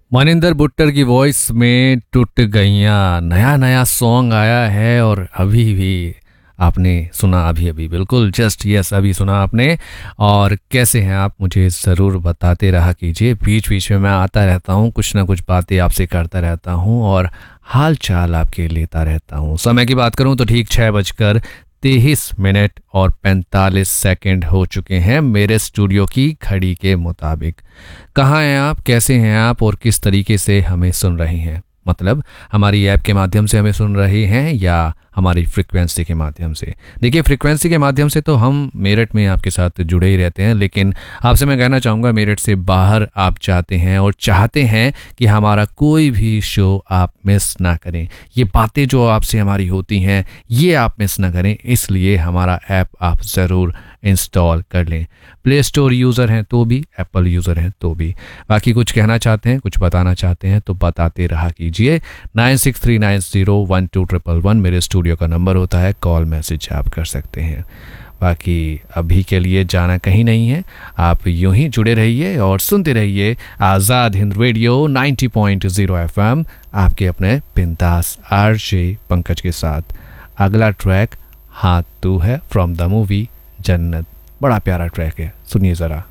मनिंदर बुट्टर की वॉइस में टूट गईयां नया नया सॉन्ग आया है और अभी भी आपने सुना अभी अभी बिल्कुल जस्ट यस अभी सुना आपने। और कैसे हैं आप मुझे ज़रूर बताते रहा कीजिए। बीच बीच में मैं आता रहता हूँ, कुछ ना कुछ बातें आपसे करता रहता हूँ और हाल चाल आपके लेता रहता हूँ। समय की बात करूँ तो ठीक 6 बजकर 23 मिनट और 45 सेकंड हो चुके हैं मेरे स्टूडियो की घड़ी के मुताबिक। कहाँ हैं आप, कैसे हैं आप और किस तरीके से हमें सुन रहे हैं? मतलब हमारी ऐप के माध्यम से हमें सुन रहे हैं या हमारी फ्रिक्वेंसी के माध्यम से? देखिए, फ्रिक्वेंसी के माध्यम से तो हम मेरठ में आपके साथ जुड़े ही रहते हैं, लेकिन आपसे मैं कहना चाहूँगा मेरठ से बाहर आप जाते हैं और चाहते हैं कि हमारा कोई भी शो आप मिस ना करें। ये बातें जो आपसे हमारी होती हैं ये आप मिस ना करें, इसलिए हमारा ऐप आप ज़रूर इंस्टॉल कर लें। प्ले स्टोर यूज़र हैं तो भी, एप्पल यूज़र हैं तो भी। बाकी कुछ कहना चाहते हैं, कुछ बताना चाहते हैं तो बताते रहा कीजिए। 9639012111 मेरे स्टूडियो का नंबर होता है, कॉल मैसेज आप कर सकते हैं। बाकी अभी के लिए जाना कहीं नहीं है, आप यूं ही जुड़े रहिए और सुनते रहिए आज़ाद हिंद रेडियो 90.0 FM आपके अपने बिंदास आरजे पंकज के साथ। अगला ट्रैक हाथ तू है फ्रॉम द मूवी जन्नत, बड़ा प्यारा ट्रैक है, सुनिए ज़रा।